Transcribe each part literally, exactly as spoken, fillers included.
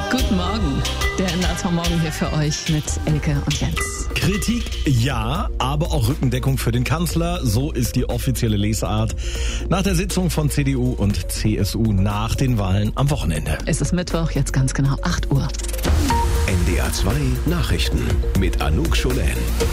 Guten Morgen. Der N D R zwei Morgen hier für euch mit Elke und Jens. Kritik ja, aber auch Rückendeckung für den Kanzler. So ist die offizielle Lesart nach der Sitzung von C D U und C S U nach den Wahlen am Wochenende. Es ist Mittwoch, jetzt ganz genau acht Uhr. N D R zwei Nachrichten mit Anouk Scholen.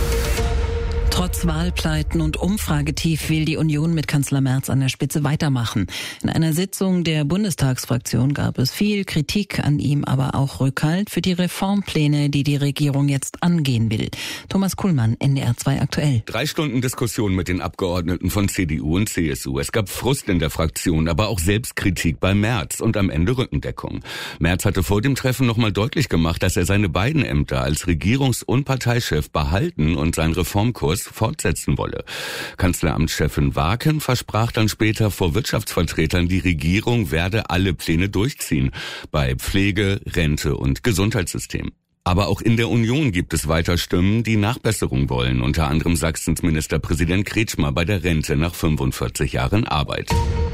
Trotz Wahlpleiten und Umfragetief will die Union mit Kanzler Merz an der Spitze weitermachen. In einer Sitzung der Bundestagsfraktion gab es viel Kritik an ihm, aber auch Rückhalt für die Reformpläne, die die Regierung jetzt angehen will. Thomas Kuhlmann, N D R zwei aktuell. Drei Stunden Diskussion mit den Abgeordneten von C D U und C S U. Es gab Frust in der Fraktion, aber auch Selbstkritik bei Merz und am Ende Rückendeckung. Merz hatte vor dem Treffen nochmal deutlich gemacht, dass er seine beiden Ämter als Regierungs- und Parteichef behalten und seinen Reformkurs fortsetzen wolle. Kanzleramtschefin Waken versprach dann später vor Wirtschaftsvertretern, die Regierung werde alle Pläne durchziehen. Bei Pflege, Rente und Gesundheitssystem. Aber auch in der Union gibt es weiter Stimmen, die Nachbesserung wollen. Unter anderem Sachsens Ministerpräsident Kretschmer bei der Rente nach fünfundvierzig Jahren Arbeit.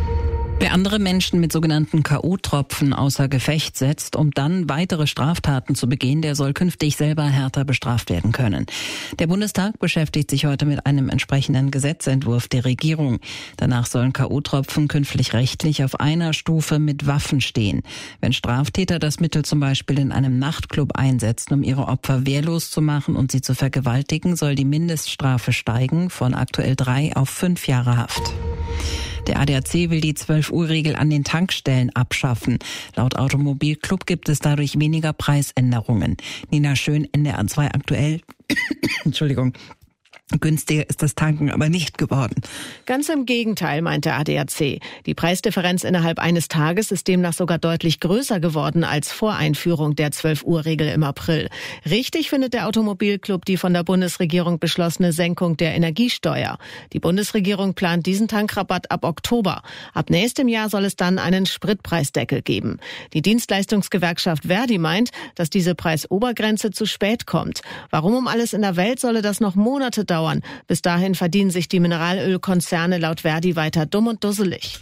Wer andere Menschen mit sogenannten K O-Tropfen außer Gefecht setzt, um dann weitere Straftaten zu begehen, der soll künftig selber härter bestraft werden können. Der Bundestag beschäftigt sich heute mit einem entsprechenden Gesetzentwurf der Regierung. Danach sollen K O-Tropfen künftig rechtlich auf einer Stufe mit Waffen stehen. Wenn Straftäter das Mittel zum Beispiel in einem Nachtclub einsetzen, um ihre Opfer wehrlos zu machen und sie zu vergewaltigen, soll die Mindeststrafe steigen von aktuell drei auf fünf Jahre Haft. Der A D A C will die zwölf Uhr Regel an den Tankstellen abschaffen. Laut Automobilclub gibt es dadurch weniger Preisänderungen. Nina Schön, N D R zwei aktuell. Entschuldigung. Günstiger ist das Tanken aber nicht geworden. Ganz im Gegenteil, meint der A D A C. Die Preisdifferenz innerhalb eines Tages ist demnach sogar deutlich größer geworden als vor Einführung der zwölf Uhr Regel im April. Richtig findet der Automobilclub die von der Bundesregierung beschlossene Senkung der Energiesteuer. Die Bundesregierung plant diesen Tankrabatt ab Oktober. Ab nächstem Jahr soll es dann einen Spritpreisdeckel geben. Die Dienstleistungsgewerkschaft Verdi meint, dass diese Preisobergrenze zu spät kommt. Warum um alles in der Welt solle das noch Monate dauern? Bis dahin verdienen sich die Mineralölkonzerne laut Verdi weiter dumm und dusselig.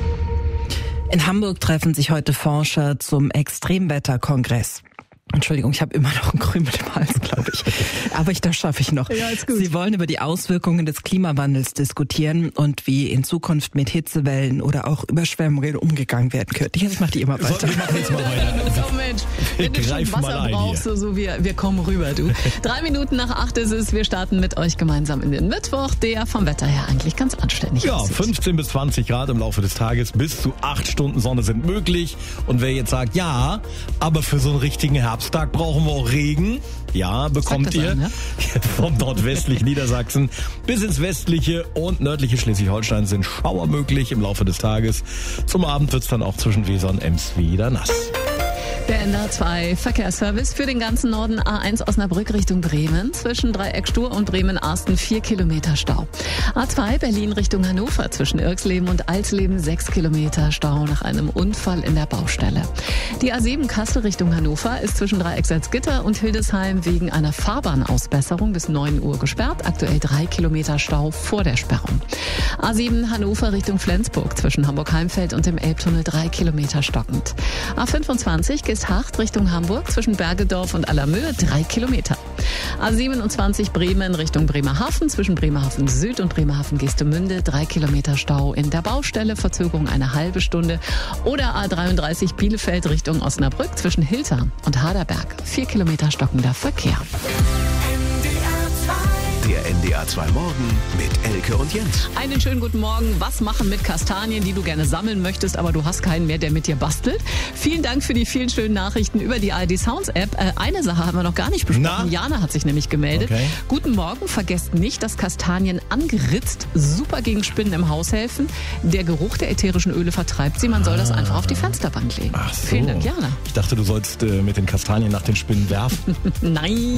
In Hamburg treffen sich heute Forscher zum Extremwetterkongress. Entschuldigung, ich habe immer noch einen Krümel im Hals, glaube ich. Aber ich, das schaffe ich noch. Ja, ist gut. Sie wollen über die Auswirkungen des Klimawandels diskutieren und wie in Zukunft mit Hitzewellen oder auch Überschwemmungen umgegangen werden könnte. Jetzt macht die immer weiter. So, wir machen jetzt mal weiter. So, Mensch, wenn du schon Wasser brauchst, so, so wir, wir kommen rüber, du. Drei Minuten nach acht ist es. Wir starten mit euch gemeinsam in den Mittwoch, der vom Wetter her eigentlich ganz anständig Ja, aussieht. fünfzehn bis zwanzig Grad im Laufe des Tages. Bis zu acht Stunden Sonne sind möglich. Und wer jetzt sagt, ja, aber für so einen richtigen Herbst Tag brauchen wir auch Regen. Ja, bekommt ihr an, ja? Vom nordwestlichen Niedersachsen bis ins westliche und nördliche Schleswig-Holstein sind Schauer möglich im Laufe des Tages. Zum Abend wird's dann auch zwischen Weser und Ems wieder nass. Der N D R zwei Verkehrsservice für den ganzen Norden. A eins Osnabrück Richtung Bremen. Zwischen Dreieck Stur und Bremen-Arsten vier Kilometer Stau. A zwei Berlin Richtung Hannover. Zwischen Irxleben und Alsleben sechs Kilometer Stau nach einem Unfall in der Baustelle. Die A sieben Kassel Richtung Hannover ist zwischen Dreieck Salzgitter und Hildesheim wegen einer Fahrbahnausbesserung bis neun Uhr gesperrt. Aktuell drei Kilometer Stau vor der Sperrung. A sieben Hannover Richtung Flensburg. Zwischen Hamburg-Heimfeld und dem Elbtunnel drei Kilometer stockend. A fünfundzwanzig Geesthacht Richtung Hamburg zwischen Bergedorf und Allermöhe drei Kilometer. A siebenundzwanzig Bremen Richtung Bremerhaven zwischen Bremerhaven Süd und Bremerhaven Geestemünde drei Kilometer Stau in der Baustelle, Verzögerung eine halbe Stunde. Oder A dreiunddreißig Bielefeld Richtung Osnabrück zwischen Hiltern und Haderberg vier Kilometer stockender Verkehr. Der N D R zwei Morgen mit Elke und Jens. Einen schönen guten Morgen. Was machen mit Kastanien, die du gerne sammeln möchtest, aber du hast keinen mehr, der mit dir bastelt? Vielen Dank für die vielen schönen Nachrichten über die A R D Sounds App. Äh, eine Sache haben wir noch gar nicht besprochen. Na? Jana hat sich nämlich gemeldet. Okay. Guten Morgen. Vergesst nicht, dass Kastanien angeritzt super gegen Spinnen im Haus helfen. Der Geruch der ätherischen Öle vertreibt sie. Man soll das einfach auf die Fensterbank legen. Ach so. Vielen Dank, Jana. Ich dachte, du sollst äh, mit den Kastanien nach den Spinnen werfen. Nein.